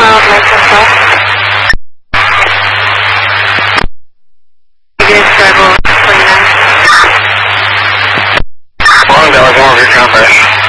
Donald Lake Hotel. Negative Travel 29. Long Dallas, 1 for compass.